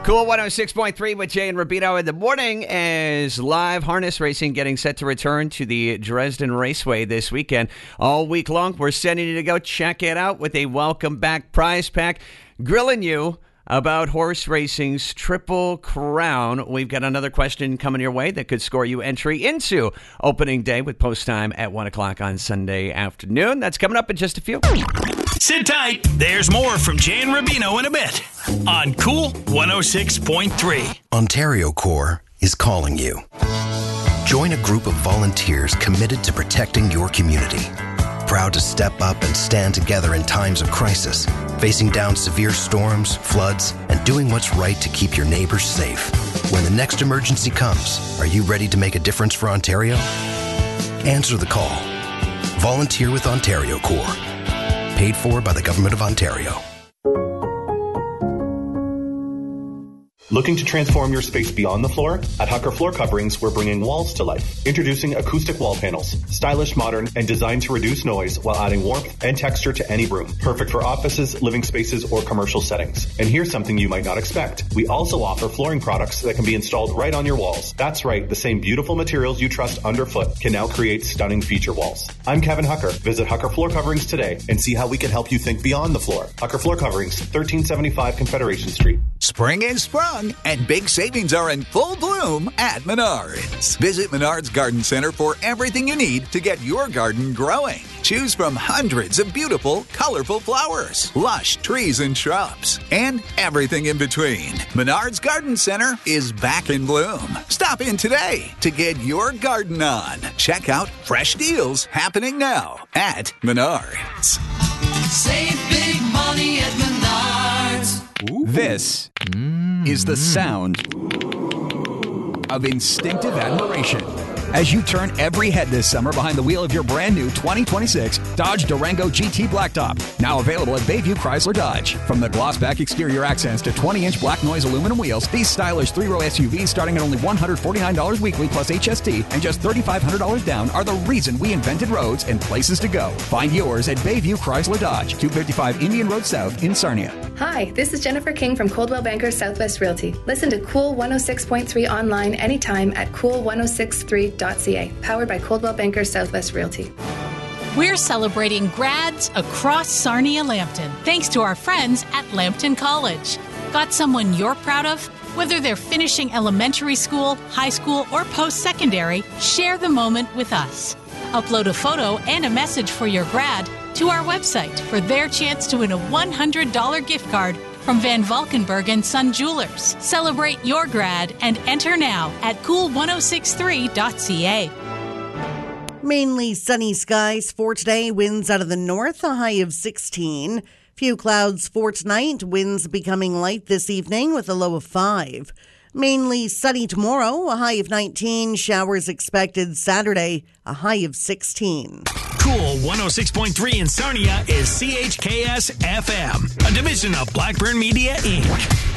Cool 106.3 with Jay and Rubino in the morning as live harness racing getting set to return to the Dresden Raceway this weekend. All week long, we're sending you to go check it out with a welcome back prize pack, grilling you about horse racing's Triple Crown. We've got another question coming your way that could score you entry into opening day with post time at 1 o'clock on Sunday afternoon. That's coming up in just a few. Sit tight. There's more from Jay and Rubino in a bit on Cool 106.3. Ontario Corps is calling you. Join a group of volunteers committed to protecting your community. Proud to step up and stand together in times of crisis, facing down severe storms, floods, and doing what's right to keep your neighbors safe. When the next emergency comes, are you ready to make a difference for Ontario? Answer the call. Volunteer with Ontario Corps. Paid for by the Government of Ontario. Looking to transform your space beyond the floor? At Hucker Floor Coverings, we're bringing walls to life. Introducing acoustic wall panels. Stylish, modern, and designed to reduce noise while adding warmth and texture to any room. Perfect for offices, living spaces, or commercial settings. And here's something you might not expect. We also offer flooring products that can be installed right on your walls. That's right, the same beautiful materials you trust underfoot can now create stunning feature walls. I'm Kevin Hucker. Visit Hucker Floor Coverings today and see how we can help you think beyond the floor. Hucker Floor Coverings, 1375 Confederation Street. Spring is sprung, and big savings are in full bloom at Menards. Visit Menards Garden Center for everything you need to get your garden growing. Choose from hundreds of beautiful, colorful flowers, lush trees and shrubs, and everything in between. Menards Garden Center is back in bloom. Stop in today to get your garden on. Check out fresh deals happening now at Menards. Save big money at Menards. Ooh. This is the sound of instinctive admiration as you turn every head this summer behind the wheel of your brand new 2026 Dodge Durango GT Blacktop. Now available at Bayview Chrysler Dodge. From the gloss-back exterior accents to 20-inch black noise aluminum wheels, these stylish three-row SUVs starting at only $149 weekly plus HST and just $3,500 down are the reason we invented roads and places to go. Find yours at Bayview Chrysler Dodge, 255 Indian Road South in Sarnia. Hi, this is Jennifer King from Coldwell Banker Southwest Realty. Listen to Cool 106.3 online anytime at cool1063.ca. Powered by Coldwell Banker Southwest Realty. We're celebrating grads across Sarnia-Lambton, thanks to our friends at Lambton College. Got someone you're proud of? Whether they're finishing elementary school, high school, or post-secondary, share the moment with us. Upload a photo and a message for your grad to our website for their chance to win a $100 gift card from Van Valkenburg and Son Jewelers. Celebrate your grad and enter now at cool1063.ca. Mainly sunny skies for today. Winds out of the north, a high of 16. Few clouds for tonight. Winds becoming light this evening with a low of 5. Mainly sunny tomorrow, a high of 19. Showers expected Saturday, a high of 16. Cool 106.3 in Sarnia is CHKS FM, a division of Blackburn Media, Inc.